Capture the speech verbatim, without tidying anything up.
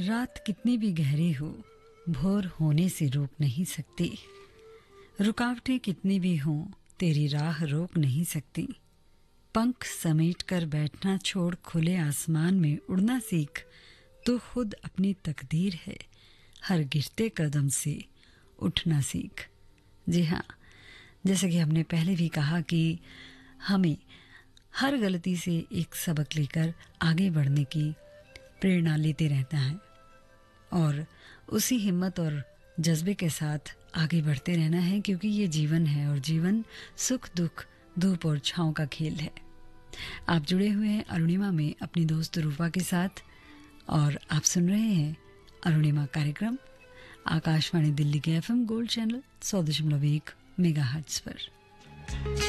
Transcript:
रात कितनी भी गहरी हो, भोर होने से रोक नहीं सकती। रुकावटें कितनी भी हों, तेरी राह रोक नहीं सकती। पंख समेट कर बैठना छोड़ खुले आसमान में उड़ना सीख, तो खुद अपनी तकदीर है। हर गिरते कदम से उठना सीख। जी हाँ, जैसे कि हमने पहले भी कहा कि हमें हर गलती से एक सबक लेकर आगे बढ़ने की प्रेरणा लेते रहता है और उसी हिम्मत और जज्बे के साथ आगे बढ़ते रहना है, क्योंकि ये जीवन है और जीवन सुख दुख धूप और छाँव का खेल है। आप जुड़े हुए हैं अरुणिमा में अपनी दोस्त रूपा के साथ और आप सुन रहे हैं अरुणिमा कार्यक्रम आकाशवाणी दिल्ली के एफएम गोल्ड चैनल सौ दशमलव एक मेगा हर्ट्ज पर।